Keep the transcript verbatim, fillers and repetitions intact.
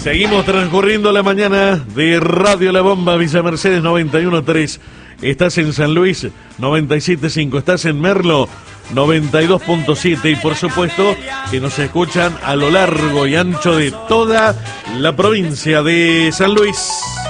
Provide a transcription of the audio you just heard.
Seguimos transcurriendo la mañana de Radio La Bomba, Villa Mercedes noventa y uno punto tres. Estás en San Luis noventa y siete punto cinco. Estás en Merlo noventa y dos punto siete. Y por supuesto que nos escuchan a lo largo y ancho de toda la provincia de San Luis.